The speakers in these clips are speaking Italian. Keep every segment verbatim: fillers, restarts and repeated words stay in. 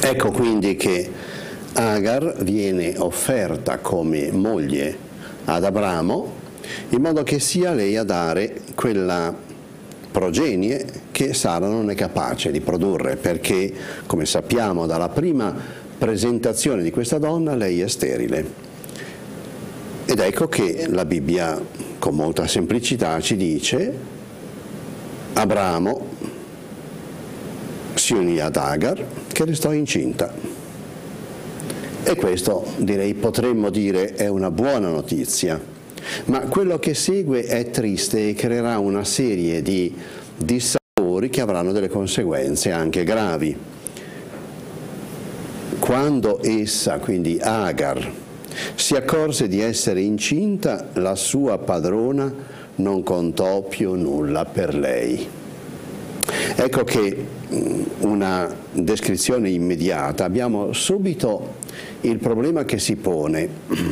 Ecco quindi che Agar viene offerta come moglie ad Abramo, in modo che sia lei a dare quella progenie che Sara non è capace di produrre, perché, come sappiamo dalla prima presentazione di questa donna, lei è sterile. Ed ecco che la Bibbia con molta semplicità ci dice: Abramo si unì ad Agar che restò incinta. E questo, direi, potremmo dire è una buona notizia, ma quello che segue è triste e creerà una serie di dissapori che avranno delle conseguenze anche gravi. Quando essa, quindi Agar, si accorse di essere incinta, la sua padrona non contò più nulla per lei. Ecco che una descrizione immediata, abbiamo subito il problema che si pone.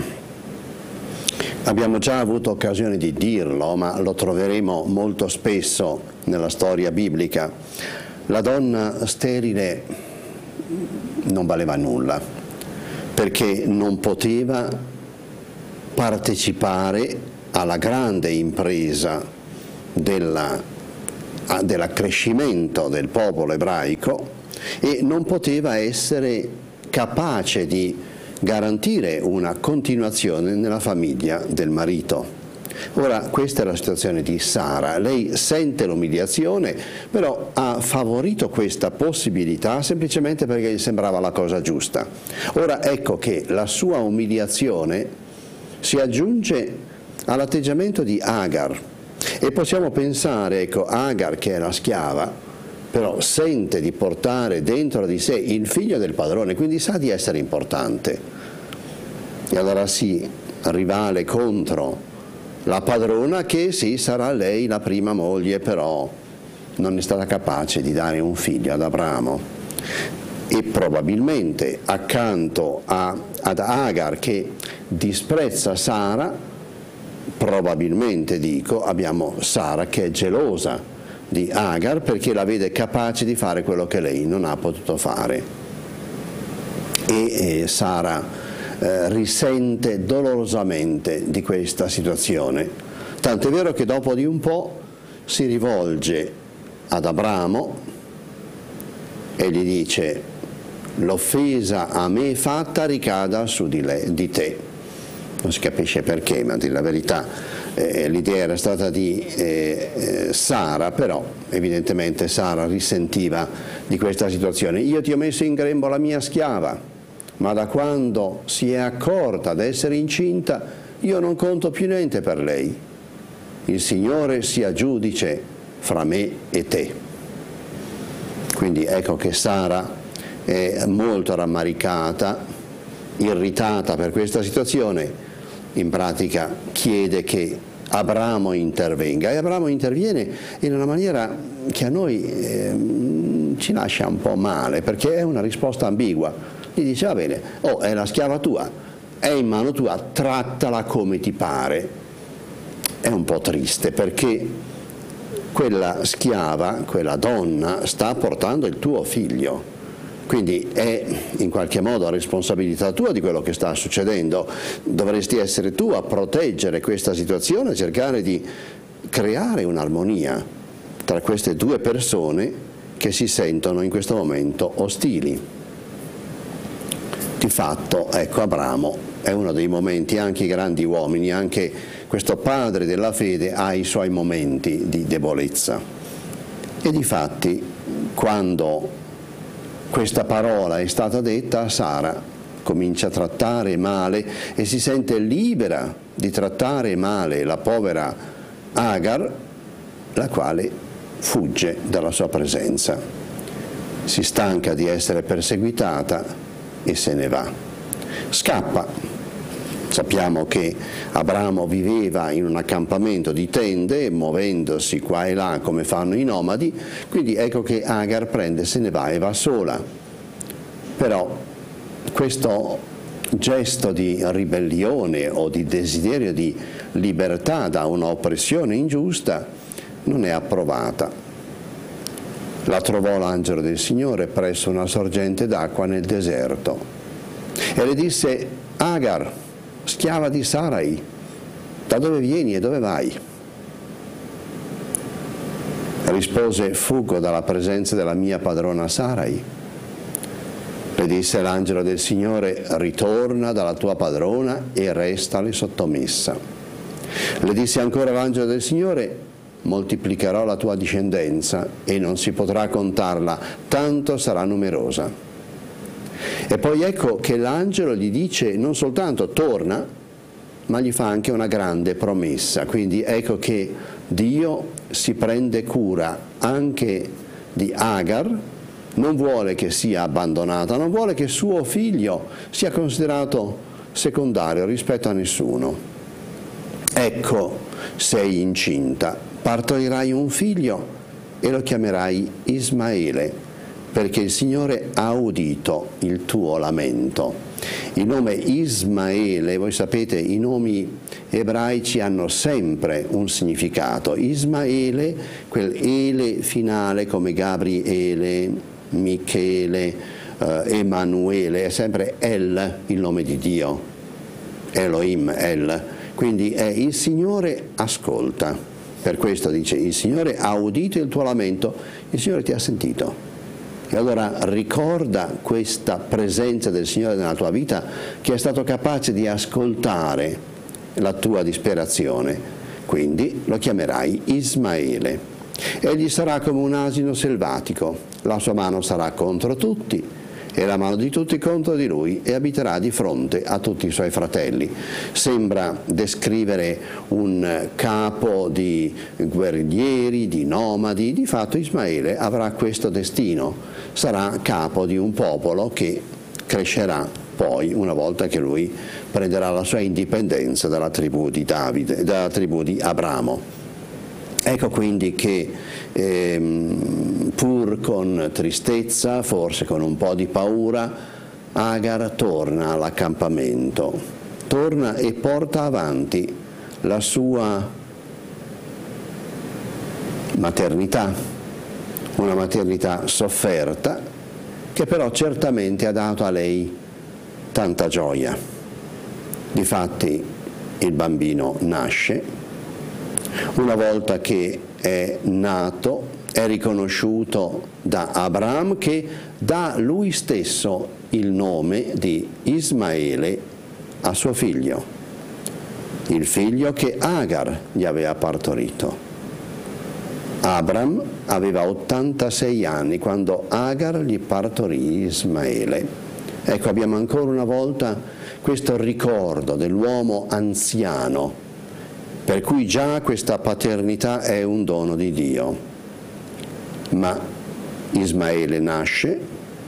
Abbiamo già avuto occasione di dirlo, ma lo troveremo molto spesso nella storia biblica. La donna sterile non valeva nulla, perché non poteva partecipare alla grande impresa della dell'accrescimento del popolo ebraico e non poteva essere capace di garantire una continuazione nella famiglia del marito. Ora, questa è la situazione di Sara. Lei sente l'umiliazione, però ha favorito questa possibilità semplicemente perché gli sembrava la cosa giusta. Ora ecco che la sua umiliazione si aggiunge all'atteggiamento di Agar. E possiamo pensare, ecco, Agar, che è la schiava, però sente di portare dentro di sé il figlio del padrone, quindi sa di essere importante. E allora si rivale contro la padrona, che sì, sarà lei la prima moglie, però non è stata capace di dare un figlio ad Abramo. E probabilmente accanto a, ad Agar, che disprezza Sara, probabilmente, dico, abbiamo Sara che è gelosa di Agar perché la vede capace di fare quello che lei non ha potuto fare. E eh, Sara eh, risente dolorosamente di questa situazione, tanto è vero che dopo di un po' si rivolge ad Abramo e gli dice: l'offesa a me fatta ricada su di, lei, di te. Non si capisce perché, ma a dire la verità eh, l'idea era stata di eh, eh, Sara, però evidentemente Sara risentiva di questa situazione. Io ti ho messo in grembo la mia schiava, ma da quando si è accorta di essere incinta io non conto più niente per lei. Il Signore sia giudice fra me e te. Quindi ecco che Sara è molto rammaricata, irritata per questa situazione. In pratica chiede che Abramo intervenga, e Abramo interviene in una maniera che a noi eh, ci lascia un po' male, perché è una risposta ambigua. Gli dice: va bene, oh, è la schiava tua, è in mano tua, trattala come ti pare. È un po' triste, perché quella schiava, quella donna, sta portando il tuo figlio. Quindi è in qualche modo responsabilità tua di quello che sta succedendo. Dovresti essere tu a proteggere questa situazione, a cercare di creare un'armonia tra queste due persone che si sentono in questo momento ostili. Di fatto, ecco, Abramo è uno dei momenti, anche i grandi uomini, anche questo padre della fede ha i suoi momenti di debolezza. E difatti, quando questa parola è stata detta, Sara comincia a trattare male e si sente libera di trattare male la povera Agar, la quale fugge dalla sua presenza. Si stanca di essere perseguitata e se ne va. Scappa. Sappiamo che Abramo viveva in un accampamento di tende, muovendosi qua e là come fanno i nomadi, quindi ecco che Agar prende, se ne va e va sola. Però questo gesto di ribellione o di desiderio di libertà da un'oppressione ingiusta non è approvata. La trovò l'angelo del Signore presso una sorgente d'acqua nel deserto e le disse: Agar, schiava di Sarai, da dove vieni e dove vai? Rispose: fuggo dalla presenza della mia padrona Sarai. Le disse l'angelo del Signore: ritorna dalla tua padrona e restale sottomessa. Le disse ancora l'angelo del Signore: moltiplicherò la tua discendenza e non si potrà contarla, tanto sarà numerosa. E poi ecco che l'angelo gli dice non soltanto torna, ma gli fa anche una grande promessa. Quindi ecco che Dio si prende cura anche di Agar, non vuole che sia abbandonata, non vuole che suo figlio sia considerato secondario rispetto a nessuno. Ecco, sei incinta, partorirai un figlio e lo chiamerai Ismaele, perché il Signore ha udito il tuo lamento. Il nome Ismaele, voi sapete, i nomi ebraici hanno sempre un significato. Ismaele, quel ele finale come Gabriele, Michele, eh, Emanuele, è sempre El, il nome di Dio, Elohim, El. Quindi è il Signore ascolta. Per questo dice: il Signore ha udito il tuo lamento, il Signore ti ha sentito. E allora ricorda questa presenza del Signore nella tua vita, che è stato capace di ascoltare la tua disperazione. Quindi lo chiamerai Ismaele. Egli sarà come un asino selvatico, la sua mano sarà contro tutti e la mano di tutti contro di lui, e abiterà di fronte a tutti i suoi fratelli. Sembra descrivere un capo di guerrieri, di nomadi. Di fatto Ismaele avrà questo destino, sarà capo di un popolo che crescerà poi una volta che lui prenderà la sua indipendenza dalla tribù di Davide, dalla tribù di Abramo. Ecco quindi che ehm, pur con tristezza, forse con un po' di paura, Agar torna all'accampamento, torna e porta avanti la sua maternità, una maternità sofferta, che però certamente ha dato a lei tanta gioia. Difatti il bambino nasce. Una volta che è nato, è riconosciuto da Abramo, che dà lui stesso il nome di Ismaele a suo figlio, il figlio che Agar gli aveva partorito. Abram aveva ottantasei anni quando Agar gli partorì Ismaele. Ecco, abbiamo ancora una volta questo ricordo dell'uomo anziano, per cui già questa paternità è un dono di Dio. Ma Ismaele nasce,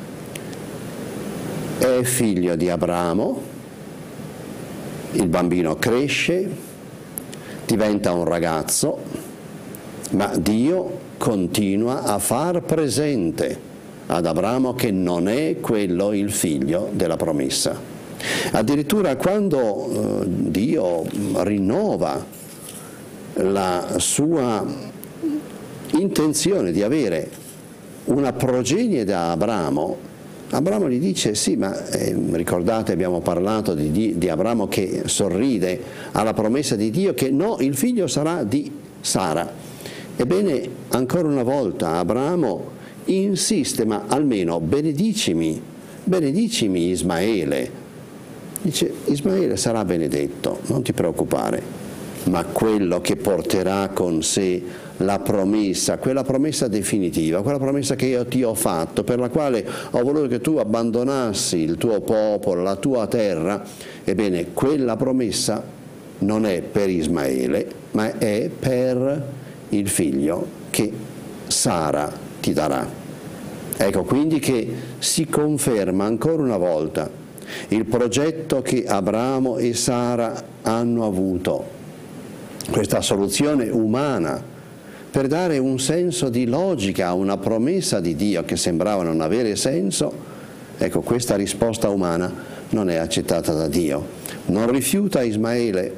è figlio di Abramo, il bambino cresce, diventa un ragazzo, ma Dio continua a far presente ad Abramo che non è quello il figlio della promessa. Addirittura quando eh, Dio rinnova la sua intenzione di avere una progenie da Abramo, Abramo gli dice: sì, ma eh, ricordate, abbiamo parlato di, di Abramo che sorride alla promessa di Dio che no, il figlio sarà di Sara. Ebbene, ancora una volta Abramo insiste: ma almeno benedicimi, benedicimi Ismaele. Dice: Ismaele sarà benedetto, non ti preoccupare. Ma quello che porterà con sé la promessa, quella promessa definitiva, quella promessa che io ti ho fatto, per la quale ho voluto che tu abbandonassi il tuo popolo, la tua terra, ebbene quella promessa non è per Ismaele, ma è per il figlio che Sara ti darà. Ecco quindi che si conferma ancora una volta il progetto che Abramo e Sara hanno avuto, questa soluzione umana per dare un senso di logica a una promessa di Dio che sembrava non avere senso. Ecco, questa risposta umana non è accettata da Dio. Non rifiuta Ismaele,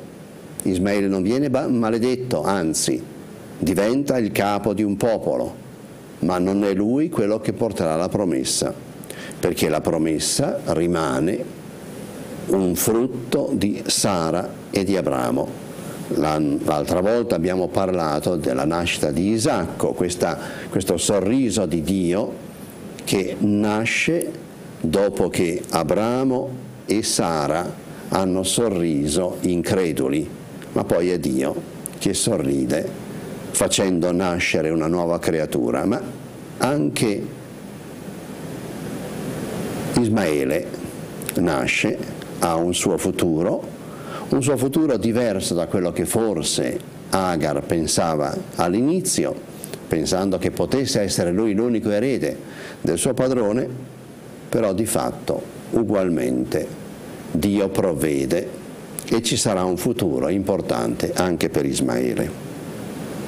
Ismaele non viene maledetto, anzi diventa il capo di un popolo. ma non è lui quello che porterà la promessa, perché la promessa rimane un frutto di Sara e di Abramo. L'altra volta abbiamo parlato della nascita di Isacco, questa, questo sorriso di Dio che nasce dopo che Abramo e Sara hanno sorriso increduli, ma poi è Dio che sorride facendo nascere una nuova creatura. Ma anche Ismaele nasce, ha un suo futuro, un suo futuro diverso da quello che forse Agar pensava all'inizio, pensando che potesse essere lui l'unico erede del suo padrone, però di fatto ugualmente Dio provvede e ci sarà un futuro importante anche per Ismaele.